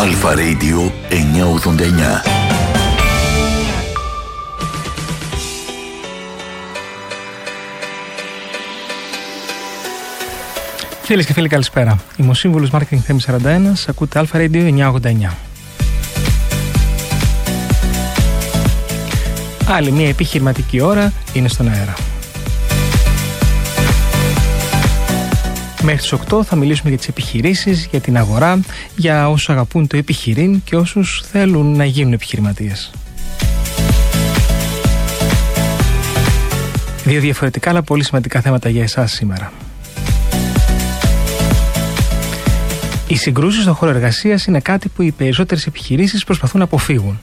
Αλφα Radio 989. Φίλες και φίλοι, καλησπέρα. Είμαι ο Σύμβουλος Marketing Θέμης 41. Ακούτε Αλφα Radio 989. Άλλη μια επιχειρηματική ώρα είναι στον αέρα. Μέχρι τις 8 θα μιλήσουμε για τις επιχειρήσεις, για την αγορά, για όσους αγαπούν το επιχειρήν και όσους θέλουν να γίνουν επιχειρηματίες. Δύο διαφορετικά αλλά πολύ σημαντικά θέματα για εσάς σήμερα. Οι συγκρούσεις στον χώρο εργασίας είναι κάτι που οι περισσότερες επιχειρήσεις προσπαθούν να αποφύγουν.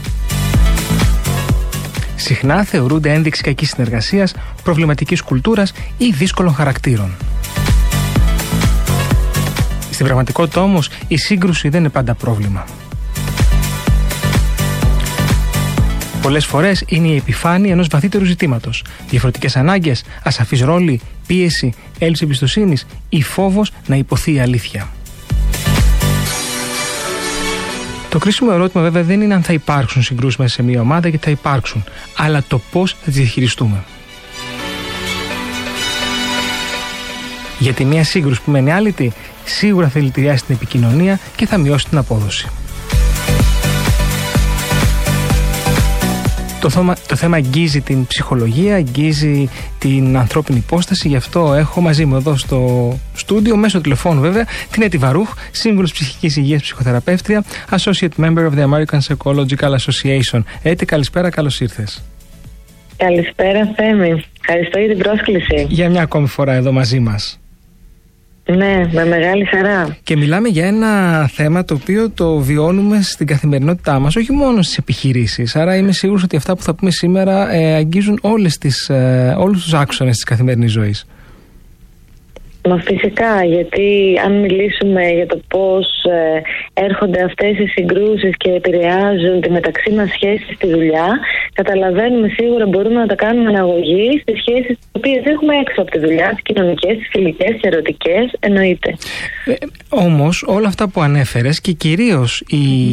Συχνά θεωρούνται ένδειξη κακής συνεργασίας, προβληματικής κουλτούρας ή δύσκολων χαρακτήρων. Στην πραγματικότητα όμως, η σύγκρουση δεν είναι πάντα πρόβλημα. Πολλές φορές είναι η επιφάνεια ενός βαθύτερου ζητήματος. Διαφορετικές ανάγκες, ασαφής ρόλοι, πίεση, έλλειψη εμπιστοσύνης ή φόβος να υποθεί η αλήθεια. Το κρίσιμο ερώτημα βέβαια δεν είναι αν θα υπάρξουν συγκρούσεις μέσα σε μια ομάδα, γιατί θα υπάρξουν, αλλά το πώς θα τις διαχειριστούμε. Γιατί μια σύγκρουση που μένει άλυτη σίγουρα θα δηλητηριάσει την επικοινωνία και θα μειώσει την απόδοση. Το θέμα αγγίζει την ψυχολογία, αγγίζει την ανθρώπινη υπόσταση. Γι' αυτό έχω μαζί μου εδώ στο στούντιο, μέσω τηλεφώνου βέβαια, την Έτη Βαρούχ, σύμβουλος ψυχικής υγείας, ψυχοθεραπεύτρια, Associate Member of the American Psychological Association. Έτη, καλησπέρα, καλώς ήρθες. Καλησπέρα, Θέμη. Ευχαριστώ για την πρόσκληση. Για μια ακόμη φορά εδώ μαζί μας. Ναι, με μεγάλη χαρά. Και μιλάμε για ένα θέμα το οποίο το βιώνουμε στην καθημερινότητά μας, όχι μόνο στις επιχειρήσεις. Άρα είμαι σίγουρος ότι αυτά που θα πούμε σήμερα αγγίζουν όλους τους άξονες της καθημερινής ζωής. Μα φυσικά, γιατί αν μιλήσουμε για το πώς έρχονται αυτές οι συγκρούσεις και επηρεάζουν τη μεταξύ μας σχέση στη δουλειά, καταλαβαίνουμε σίγουρα μπορούμε να τα κάνουμε αναγωγή στις σχέσεις τις οποίες έχουμε έξω από τη δουλειά, τις κοινωνικές, τις φιλικές, τις ερωτικές, εννοείται. Όμως όλα αυτά που ανέφερες και κυρίως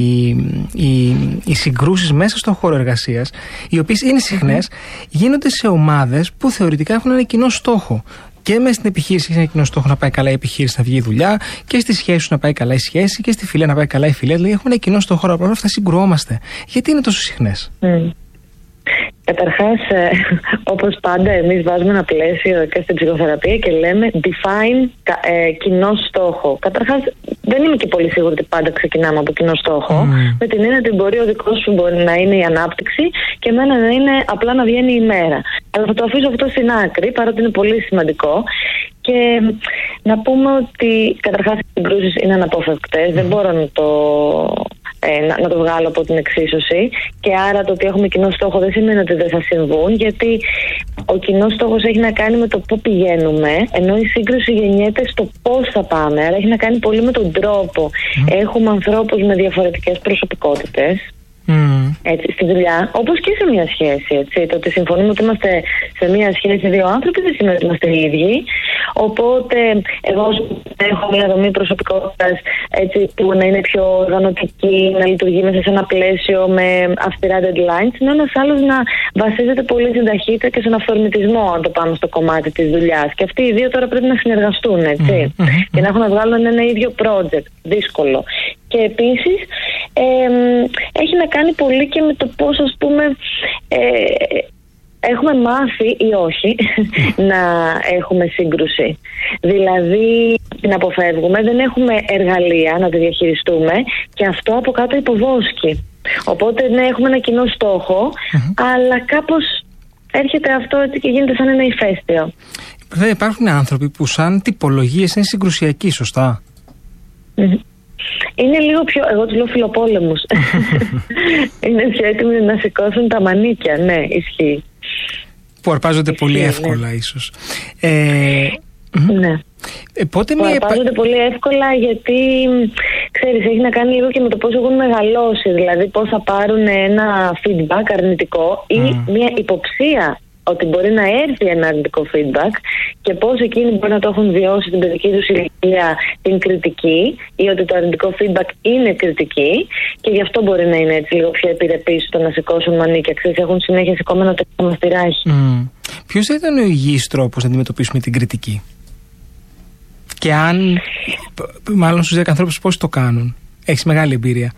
οι συγκρούσεις μέσα στον χώρο εργασίας, οι οποίες είναι συχνές, γίνονται σε ομάδες που θεωρητικά έχουν ένα κοινό στόχο. Και μέσα στην επιχείρηση έχει ένα κοινό στόχο να πάει καλά η επιχείρηση, να βγει η δουλειά, και στη σχέση σου να πάει καλά η σχέση, και στη φιλία να πάει καλά η φιλία. Δηλαδή έχουμε ένα κοινό στόχο, αλλά όλα αυτά συγκρουόμαστε. Γιατί είναι τόσο συχνές? Καταρχάς, όπως πάντα, εμείς βάζουμε ένα πλαίσιο και στην ψυχοθεραπεία και λέμε define κοινό στόχο. Καταρχάς, δεν είμαι και πολύ σίγουρη ότι πάντα ξεκινάμε από κοινό στόχο. Με την έννοια ότι μπορεί ο δικός σου μπορεί να είναι η ανάπτυξη και εμένα να είναι απλά να βγαίνει η μέρα. Αλλά θα το αφήσω αυτό στην άκρη, παρότι είναι πολύ σημαντικό. Και να πούμε ότι καταρχάς οι συγκρούσεις είναι αναπόφευκτες. Δεν μπορώ να το βγάλω από την εξίσωση, και άρα το ότι έχουμε κοινό στόχο δεν σημαίνει ότι δεν θα συμβούν, γιατί ο κοινός στόχος έχει να κάνει με το πού πηγαίνουμε, ενώ η σύγκρουση γεννιέται στο πώς θα πάμε, άρα έχει να κάνει πολύ με τον τρόπο. Έχουμε ανθρώπους με διαφορετικές προσωπικότητες, έτσι, στη δουλειά, όπως και σε μια σχέση. Έτσι. Το ότι συμφωνούμε ότι είμαστε σε μια σχέση δύο άνθρωποι δεν σημαίνει ότι είμαστε οι ίδιοι. Οπότε, εγώ έχω μια δομή προσωπικότητας, έτσι, που να είναι πιο οργανωτική, να λειτουργεί μέσα σε ένα πλαίσιο με αυστηρά deadlines, ενώ ένας άλλος να βασίζεται πολύ στην ταχύτητα και στον αυθορμητισμό, αν το πάμε στο κομμάτι της δουλειάς. Και αυτοί οι δύο τώρα πρέπει να συνεργαστούν, έτσι, και να έχουν να βγάλουν ένα ίδιο project. Δύσκολο. Και επίσης, έχει να κάνει πολύ και με το πώς, ας πούμε, έχουμε μάθει ή όχι να έχουμε σύγκρουση. Δηλαδή την αποφεύγουμε, δεν έχουμε εργαλεία να τη διαχειριστούμε, και αυτό από κάτω υποβόσκει. Οπότε ναι, έχουμε ένα κοινό στόχο, αλλά κάπως έρχεται αυτό έτσι και γίνεται σαν ένα ηφαίστειο. Βέβαια υπάρχουν άνθρωποι που σαν τυπολογίες είναι συγκρουσιακοί, σωστά? Είναι λίγο πιο, εγώ τους λέω φιλοπόλεμους. Είναι πιο έτοιμοι να σηκώσουν τα μανίκια, ναι, ισχύει. Που αρπάζονται πολύ εύκολα, ίσως. Ναι. Που αρπάζονται πολύ εύκολα, γιατί ξέρεις, έχει να κάνει λίγο και με το πώς έχουν μεγαλώσει. Δηλαδή πώς θα πάρουν ένα feedback αρνητικό ή μια υποψία ότι μπορεί να έρθει ένα αρνητικό feedback και πώς εκείνοι μπορεί να το έχουν βιώσει στην παιδική τους ηλικία την κριτική ή ότι το αρνητικό feedback είναι κριτική και γι' αυτό μπορεί να είναι έτσι λίγο πιο επιρρεπείς στο να σηκώσουν μανίκια. Ξέρεις, έχουν συνέχεια σηκώμενο το μαστιράχι. Ποιος θα ήταν ο υγιής τρόπος να αντιμετωπίσουμε την κριτική? Και αν, μάλλον στους 10 ανθρώπους πώς το κάνουν? Έχεις μεγάλη εμπειρία.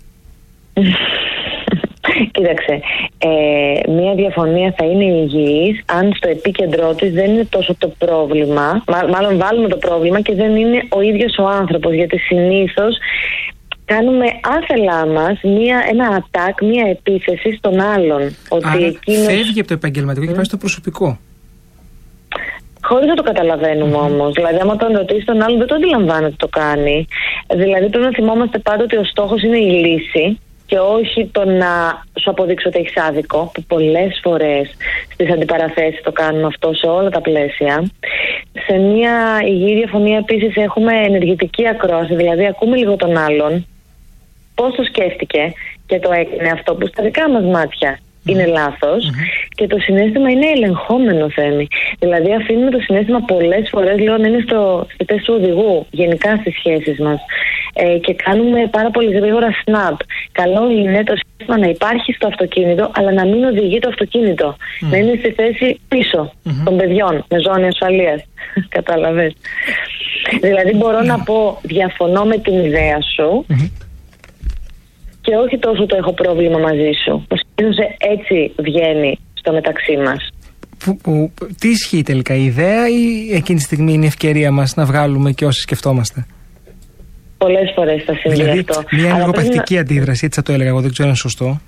Κοίταξε, μία διαφωνία θα είναι υγιής αν στο επίκεντρό της δεν είναι τόσο το πρόβλημα, μάλλον βάλουμε το πρόβλημα και δεν είναι ο ίδιος ο άνθρωπος, γιατί συνήθως κάνουμε άθελά μας ένα attack, μία επίθεση στον άλλον. Άρα εκείνος φεύγει από το επαγγελματικό και πάει στο προσωπικό. Χωρίς να το καταλαβαίνουμε όμως. Δηλαδή, άμα τον ρωτήσει τον άλλον, δεν το αντιλαμβάνεται ότι το κάνει. Δηλαδή, πρέπει να θυμόμαστε πάντα ότι ο στόχος είναι η λύση και όχι το να σου αποδείξω ότι έχεις άδικο, που πολλές φορές στις αντιπαραθέσεις το κάνουμε αυτό σε όλα τα πλαίσια. Σε μια υγιή διαφωνία επίσης έχουμε ενεργητική ακρόαση, δηλαδή ακούμε λίγο τον άλλον, πώς το σκέφτηκε και το έκανε αυτό που στα δικά μας μάτια είναι λάθος και το συναίσθημα είναι ελεγχόμενο, Θέμη. Δηλαδή αφήνουμε το συναίσθημα πολλές φορές λίγο να είναι στη θέση του οδηγού γενικά στις σχέσεις μας και κάνουμε πάρα πολύ γρήγορα snap. Καλό είναι το συναίσθημα να υπάρχει στο αυτοκίνητο αλλά να μην οδηγεί το αυτοκίνητο. Να είναι στη θέση πίσω των παιδιών με ζώνη ασφαλείας. Κατάλαβες? Δηλαδή μπορώ να πω διαφωνώ με την ιδέα σου και όχι τόσο το έχω πρόβλημα μαζί σου. Έτσι βγαίνει στο μεταξύ μας. Τι ισχύει τελικά, η ιδέα ή εκείνη τη στιγμή είναι η ευκαιρία μας να βγάλουμε και όσοι σκεφτόμαστε? Πολλές φορές θα συμβεί δηλαδή, αυτό. Μια λογοπαθητική αντίδραση, έτσι θα το έλεγα εγώ, δεν ξέρω αν είναι σωστό.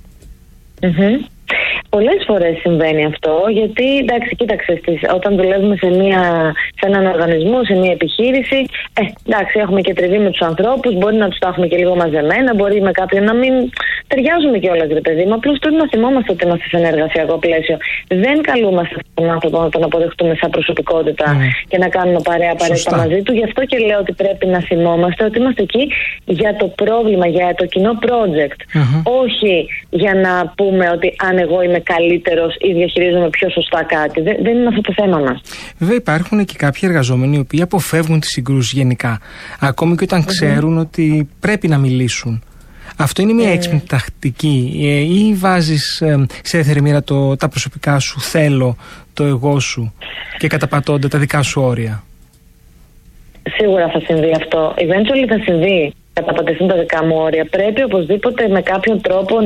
Πολλές φορές συμβαίνει αυτό, γιατί εντάξει, κοίταξε, όταν δουλεύουμε σε έναν οργανισμό, σε μια επιχείρηση, εντάξει, έχουμε και τριβή με τους ανθρώπους, μπορεί να τους τα έχουμε και λίγο μαζεμένα, μπορεί με κάποιον να μην ταιριάζουμε κιόλας, ρε παιδί μου. Απλώς πρέπει να θυμόμαστε ότι είμαστε σε ένα εργασιακό πλαίσιο. Δεν καλούμαστε τον άνθρωπο να τον αποδεχτούμε σαν προσωπικότητα και να κάνουμε παρέα απαραίτητα μαζί του. Γι' αυτό και λέω ότι πρέπει να θυμόμαστε ότι είμαστε εκεί για το πρόβλημα, για το κοινό project. Όχι για να πούμε ότι αν εγώ είμαι καλύτερος ή διαχειρίζομαι πιο σωστά κάτι. Δεν είναι αυτό το θέμα μας. Βέβαια υπάρχουν και κάποιοι εργαζόμενοι οι οποίοι αποφεύγουν τις συγκρούσεις γενικά. Ακόμη και όταν ξέρουν ότι πρέπει να μιλήσουν. Αυτό είναι μια έξυπνη τακτική ή βάζεις σε δεύτερη μοίρα τα προσωπικά σου θέλω, το εγώ σου και καταπατώνται τα δικά σου όρια? Σίγουρα θα συμβεί αυτό. Eventually θα συμβεί. Καταπατηθούν τα δικά μου όρια. Πρέπει οπωσδήποτε με κάποιον τρόπο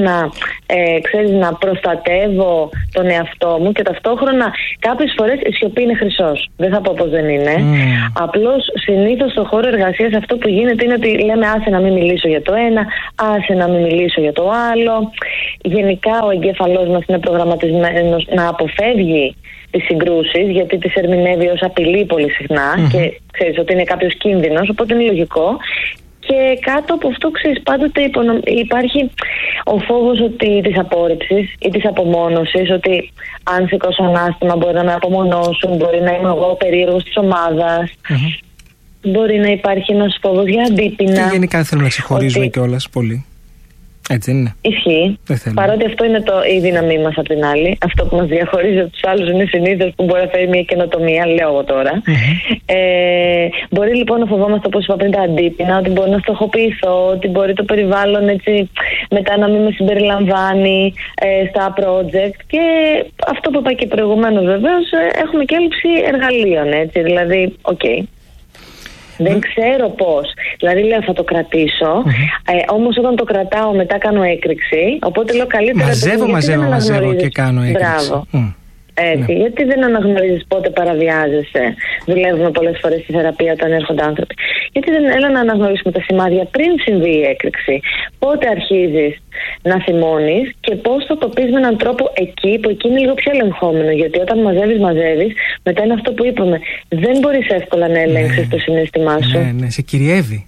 να προστατεύω τον εαυτό μου και ταυτόχρονα κάποιες φορές η σιωπή είναι χρυσός. Δεν θα πω πως δεν είναι. Απλώς συνήθως στο χώρο εργασίας αυτό που γίνεται είναι ότι λέμε άσε να μην μιλήσω για το ένα, άσε να μην μιλήσω για το άλλο. Γενικά ο εγκέφαλός μας είναι προγραμματισμένος να αποφεύγει τις συγκρούσεις, γιατί τις ερμηνεύει ως απειλή πολύ συχνά και ξέρεις ότι είναι κάποιος κίνδυνος, οπότε είναι λογικό. Και κάτω από αυτό, ξέρεις, πάντοτε υπάρχει ο φόβος της απόρριψης ή της απομόνωσης, ότι αν σηκώσω ανάστημα μπορεί να με απομονώσουν, μπορεί να είμαι εγώ ο περίεργος της ομάδας, μπορεί να υπάρχει ένας φόβος για αντίπεινα. Και γενικά δεν θέλουμε να ξεχωρίζουμε κιόλας πολύ. Έτσι δεν είναι? Ισχύει. Παρότι αυτό είναι η δύναμή μας απ' την άλλη. Αυτό που μας διαχωρίζει από τους άλλους είναι συνήθως που μπορεί να φέρει μια καινοτομία, λέω εγώ τώρα. Μπορεί λοιπόν να φοβόμαστε, όπως είπα πριν, τα αντίπεινα, ότι μπορεί να στοχοποιηθώ, ότι μπορεί το περιβάλλον έτσι μετά να μην με συμπεριλαμβάνει στα project. Και αυτό που είπα και προηγουμένως, βεβαίως, έχουμε και έλλειψη εργαλείων. Έτσι, δηλαδή, δεν ξέρω πώς. Δηλαδή λέω θα το κρατήσω. Όμως όταν το κρατάω μετά κάνω έκρηξη. Οπότε λέω καλύτερα. Μαζεύω και κάνω έκρηξη. Μπράβο. Έτσι, γιατί δεν αναγνωρίζεις πότε παραβιάζεσαι? Δουλεύουμε πολλές φορές στη θεραπεία όταν έρχονται άνθρωποι. Γιατί δεν έλα να αναγνωρίσουμε τα σημάδια πριν συμβεί η έκρηξη? Πότε αρχίζεις να θυμώνεις και πώς θα το πεις με έναν τρόπο εκεί που εκεί είναι λίγο πιο ελεγχόμενο? Γιατί όταν μαζεύεις, μετά είναι αυτό που είπαμε. Δεν μπορείς εύκολα να ελέγξεις το συναίσθημά σου. Ναι, σε κυριεύει.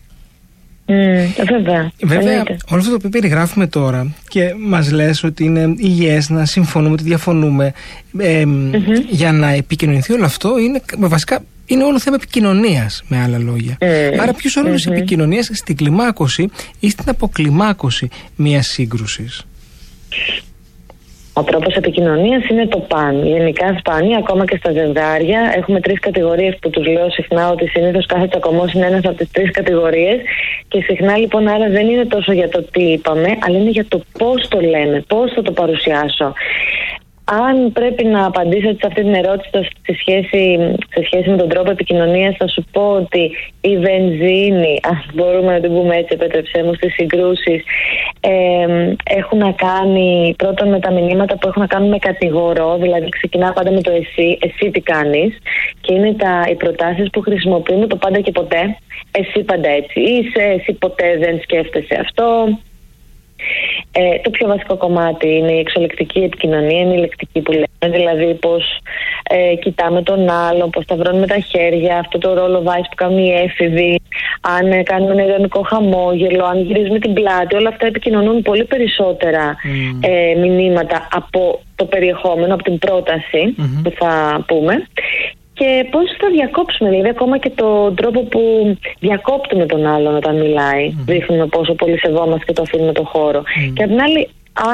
Βέβαια, όλο αυτό που περιγράφουμε τώρα και μας λες ότι είναι υγιές να συμφωνούμε, ότι διαφωνούμε, για να επικοινωνηθεί όλο αυτό είναι βασικά είναι όλο θέμα επικοινωνίας, με άλλα λόγια. Άρα ποιος ο ρόλος της επικοινωνίας στην κλιμάκωση ή στην αποκλιμάκωση μιας σύγκρουσης? Ο τρόπος επικοινωνίας είναι το παν. Γενικά σπάνια, ακόμα και στα ζευγάρια. Έχουμε 3 κατηγορίες που τους λέω συχνά, ότι συνήθως κάθε τσακωμός είναι ένας από τις 3 κατηγορίες. Και συχνά λοιπόν, άρα δεν είναι τόσο για το τι είπαμε, αλλά είναι για το πώς το λέμε, πώς θα το παρουσιάσω. Αν πρέπει να απαντήσω σε αυτή την ερώτηση σε σχέση με τον τρόπο επικοινωνίας, θα σου πω ότι η βενζίνη, αν μπορούμε να την πούμε έτσι, επέτρεψέ μου, στις συγκρούσεις, έχουν να κάνει πρώτον με τα μηνύματα που έχουν να κάνουν με κατηγορώ, δηλαδή ξεκινά πάντα με το εσύ τι κάνεις, και είναι οι προτάσεις που χρησιμοποιούμε το πάντα και ποτέ. Εσύ πάντα έτσι είσαι, εσύ ποτέ δεν σκέφτεσαι αυτό. Το πιο βασικό κομμάτι είναι η εξολεκτική επικοινωνία, είναι η λεκτική που λέμε, δηλαδή πως κοιτάμε τον άλλον, πως τα βρώνουμε τα χέρια, αυτό το ρόλο βάης που κάνουν οι έφηβοι, αν κάνουμε ένα ειρωνικό χαμόγελο, αν γυρίζουμε την πλάτη, όλα αυτά επικοινωνούν πολύ περισσότερα μηνύματα από το περιεχόμενο, από την πρόταση που θα πούμε. Και πώς θα διακόψουμε, δηλαδή ακόμα και τον τρόπο που διακόπτουμε τον άλλον όταν μιλάει. Δείχνουμε πόσο πολύ σεβόμαστε και το αφήνουμε το χώρο. Και απ' την άλλη,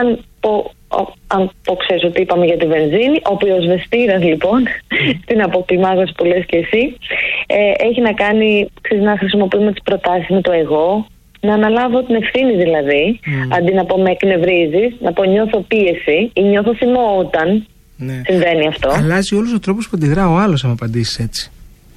αν ξέρεις ότι είπαμε για τη βενζίνη, ο πυροσβεστήρας λοιπόν, την αποκλιμάκωση που λες και εσύ, έχει να κάνει, να χρησιμοποιούμε τις προτάσεις με το εγώ, να αναλάβω την ευθύνη δηλαδή, αντί να πω με εκνευρίζεις, να πω νιώθω πίεση ή νιώθω θυμό όταν συμβαίνει αυτό. Αλλάζει όλους ο τρόπος που αντιδρά ο άλλος, αν απαντήσεις έτσι.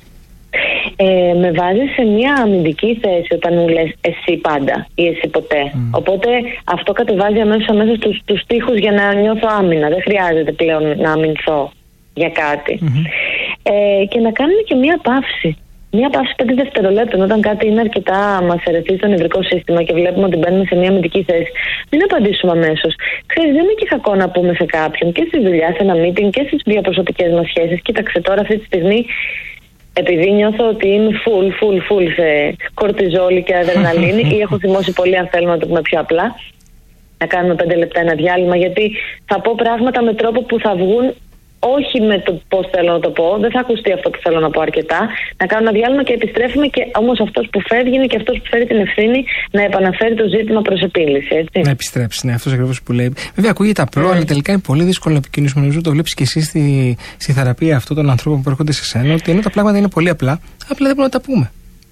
Με βάζει σε μια αμυντική θέση όταν μου λες εσύ πάντα ή εσύ ποτέ. Οπότε αυτό κατεβάζει αμέσως τους τοίχους για να νιώθω άμυνα. Δεν χρειάζεται πλέον να αμυνθώ για κάτι. Και να κάνουμε και μια παύση. Μια παύση 5 δευτερολέπτων, όταν κάτι είναι αρκετά μας ερεθεί στο νευρικό σύστημα και βλέπουμε ότι μπαίνουμε σε μια αμυντική θέση, μην απαντήσουμε αμέσως. Ξέρεις, δεν είναι και κακό να πούμε σε κάποιον και στη δουλειά, σε ένα meeting και στις διαπροσωπικές μας σχέσεις. Κοίταξε τώρα αυτή τη στιγμή, επειδή νιώθω ότι είμαι full σε κορτιζόλη και αδρεναλίνη ή έχω θυμώσει πολύ, αν θέλουμε να το πούμε πιο απλά, να κάνουμε 5 λεπτά ένα διάλειμμα, γιατί θα πω πράγματα με τρόπο που θα βγουν όχι με το πώς θέλω να το πω, δεν θα ακουστεί αυτό που θέλω να πω αρκετά. Να κάνω ένα διάλειμμα και επιστρέφουμε, και όμως αυτός που φεύγει είναι και αυτός που φέρει την ευθύνη να επαναφέρει το ζήτημα προς επίλυση. Έτσι. Να επιστρέψει, ναι, αυτός ακριβώς που λέει. Βέβαια, ακούγεται απλό, αλλά τελικά είναι πολύ δύσκολο να επικοινωνήσουμε. Νομίζω το βλέπεις και εσύ στη θεραπεία αυτών των ανθρώπων που έρχονται σε σένα, ότι ενώ τα πράγματα είναι πολύ απλά δεν μπορούμε να τα πούμε.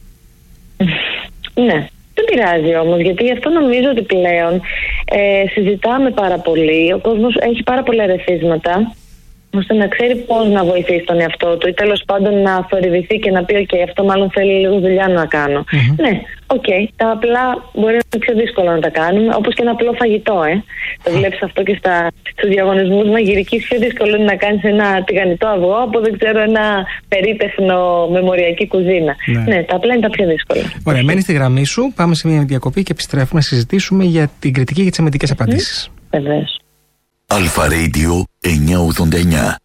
Ναι. Δεν πειράζει όμως, γιατί αυτό νομίζω ότι πλέον συζητάμε πάρα πολύ. Ο κόσμος έχει πάρα πολλά ερεθίσματα, ώστε να ξέρει πώς να βοηθήσει τον εαυτό του ή τέλος πάντων να θορυβηθεί και να πει «ΟΚ, αυτό μάλλον θέλει λίγο δουλειά να κάνω». Ναι, τα απλά μπορεί να είναι πιο δύσκολο να τα κάνουμε, όπως και ένα απλό φαγητό. Το βλέπεις αυτό και στους διαγωνισμούς μαγειρικής, πιο δύσκολο είναι να κάνεις ένα τηγανιτό αυγό από, δεν ξέρω, ένα περίπτεχνο μεμοριακή κουζίνα. Ναι, τα απλά είναι τα πιο δύσκολα. Ωραία, μένεις στη γραμμή σου, πάμε σε μια διακοπή και επιστρέφουμε να συζητήσουμε για την κριτική και τις αμυντικές απαντήσεις. Βεβαίως. Αλφα Radio 989.